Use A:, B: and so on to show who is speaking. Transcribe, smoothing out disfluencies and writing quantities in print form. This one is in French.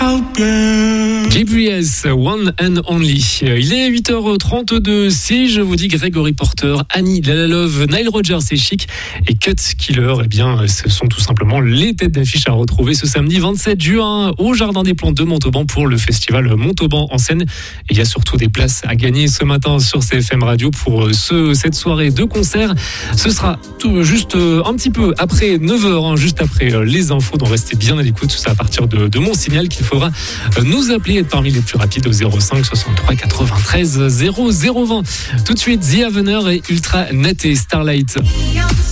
A: JBS, One and Only. Il est 8h32. Si je vous dis Gregory Porter, Annie Lalalove, Nile Rodgers et Chic et Cut Killer, eh bien, ce sont tout simplement les têtes d'affiche à retrouver ce samedi 27 juin au Jardin des Plantes de Montauban pour le festival Montauban en scène. Et il y a surtout des places à gagner ce matin sur CFM Radio pour cette soirée de concert. Ce sera juste un petit peu après 9h, juste après les infos. Donc restez bien à l'écoute. C'est à partir de mon signal qu'il faudra nous appeler, être parmi les plus rapides au 05 63 93 0020. Tout de suite, The Avener et Ultra Net et Starlight.